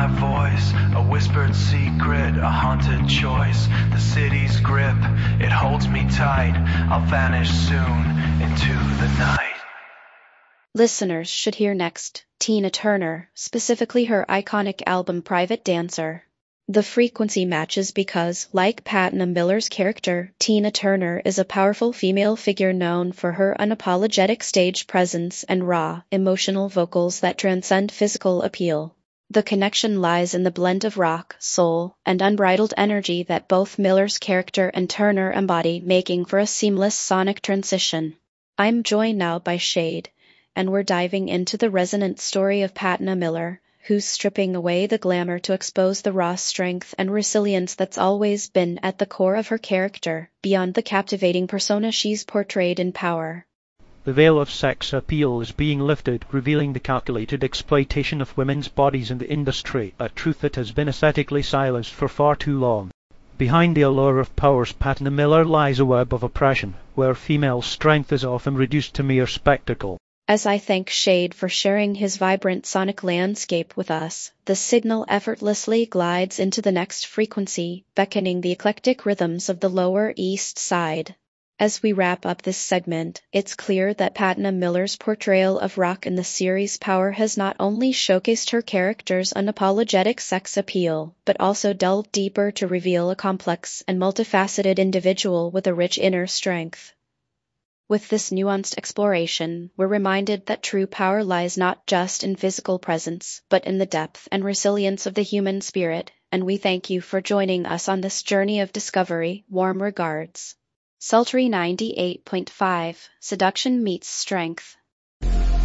my voice, a whispered secret, a haunted choice. The city's grip, it holds me tight. I'll vanish soon into the night. Listeners should hear next Tina Turner, specifically her iconic album Private Dancer. The frequency matches because, like Patna Miller's character, Tina Turner is a powerful female figure known for her unapologetic stage presence and raw, emotional vocals that transcend physical appeal. The connection lies in the blend of rock, soul, and unbridled energy that both Miller's character and Turner embody, making for a seamless sonic transition. I'm joined now by Shade, and we're diving into the resonant story of Patna Miller, who's stripping away the glamour to expose the raw strength and resilience that's always been at the core of her character, beyond the captivating persona she's portrayed in Power. The veil of sex appeal is being lifted, revealing the calculated exploitation of women's bodies in the industry, a truth that has been aesthetically silenced for far too long. Behind the allure of Power's Patna Miller lies a web of oppression, where female strength is often reduced to mere spectacle. As I thank Shade for sharing his vibrant sonic landscape with us, the signal effortlessly glides into the next frequency, beckoning the eclectic rhythms of the Lower East Side. As we wrap up this segment, it's clear that Patna Miller's portrayal of rock in the series Power has not only showcased her character's unapologetic sex appeal, but also delved deeper to reveal a complex and multifaceted individual with a rich inner strength. With this nuanced exploration, we're reminded that true power lies not just in physical presence, but in the depth and resilience of the human spirit, and we thank you for joining us on this journey of discovery. Warm regards. Sultry 98.5, Seduction Meets Strength.